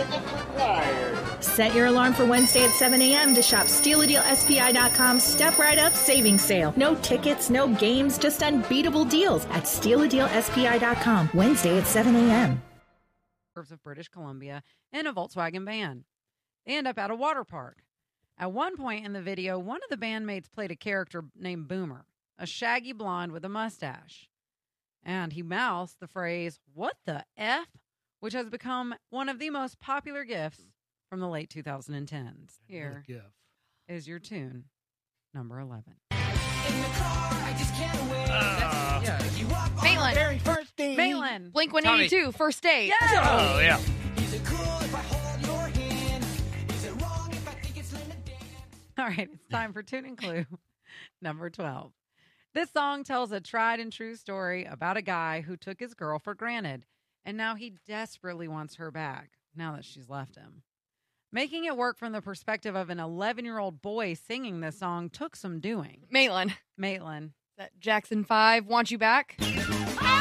tickets required. Set your alarm for Wednesday at 7 a.m. to shop StealADealSPI.com's Step Right Up Savings Sale. No tickets, no games, just unbeatable deals at StealADealSPI.com. Wednesday at 7 a.m. Of British Columbia in a Volkswagen van. They end up at a water park. At one point in the video, one of the bandmates played a character named Boomer, a shaggy blonde with a mustache. And he mouthed the phrase, "What the F?" which has become one of the most popular GIFs from the late 2010s. Here is your tune, number 11. Maitland. Very first thing. Maitland. Blink-182, First Date. Yeah. Oh, yeah. All right, it's time for Tune and Clue, number 12. This song tells a tried and true story about a guy who took his girl for granted, and now he desperately wants her back, now that she's left him. Making it work from the perspective of an 11-year-old boy singing this song took some doing. Maitland. Maitland. That Jackson 5, Want You Back?